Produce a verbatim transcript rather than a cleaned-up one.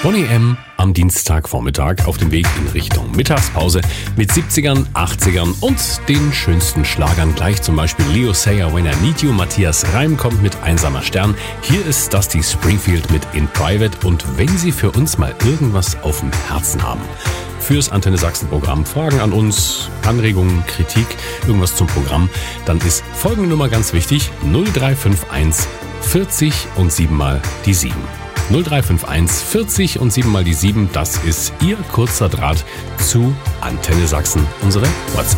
Boney M. am Dienstagvormittag auf dem Weg in Richtung Mittagspause mit siebzigern, achtzigern und den schönsten Schlagern gleich, zum Beispiel Leo Sayer, When I Need You. Matthias Reim kommt mit Einsamer Stern. Hier ist Dusty Springfield mit In Private. Und wenn Sie für uns mal irgendwas auf dem Herzen haben, fürs Antenne Sachsen Programm, Fragen an uns, Anregungen, Kritik, irgendwas zum Programm, dann ist folgende Nummer ganz wichtig: null drei fünf eins vierzig und sieben mal die sieben. null drei fünf eins vierzig und sieben mal die sieben, das ist Ihr kurzer Draht zu Antenne Sachsen, unsere WhatsApp.